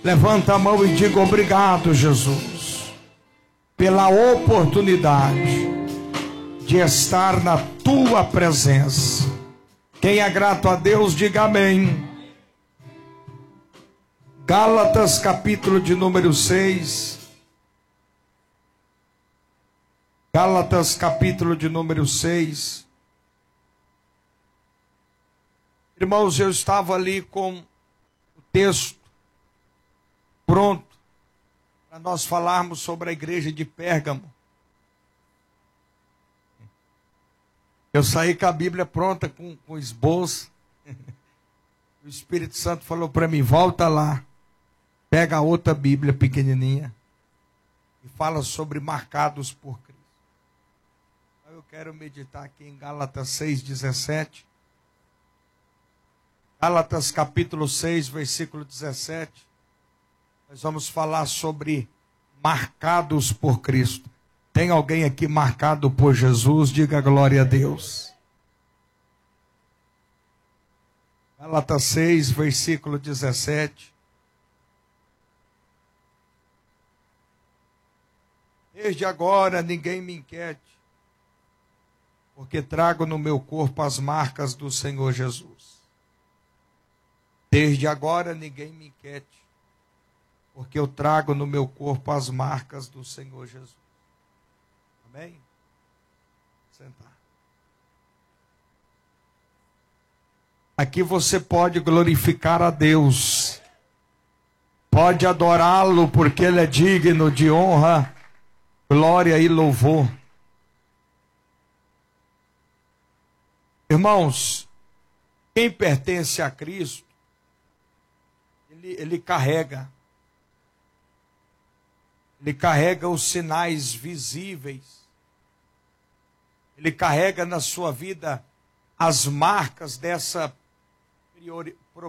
Levanta a mão e diga: obrigado, Jesus, pela oportunidade de estar na tua presença. Quem é grato a Deus, diga amém. Gálatas, capítulo de número 6. Gálatas, capítulo de número 6. Irmãos, eu estava ali com o texto pronto para nós falarmos sobre a igreja de Pérgamo. Eu saí com a Bíblia pronta, com esboço. O Espírito Santo falou para mim: volta lá, pega a outra Bíblia pequenininha e fala sobre marcados por Cristo. Eu quero meditar aqui em Gálatas 6:17. Gálatas capítulo 6, versículo 17. Nós vamos falar sobre marcados por Cristo. Tem alguém aqui marcado por Jesus? Diga glória a Deus. Gálatas 6, versículo 17. Desde agora ninguém me inquiete, porque trago no meu corpo as marcas do Senhor Jesus. Desde agora ninguém me inquiete, porque eu trago no meu corpo as marcas do Senhor Jesus. Amém? Sentar. Aqui você pode glorificar a Deus, pode adorá-lo, porque Ele é digno de honra, glória e louvor. Irmãos, quem pertence a Cristo, ele carrega os sinais visíveis, ele carrega na sua vida as marcas dessa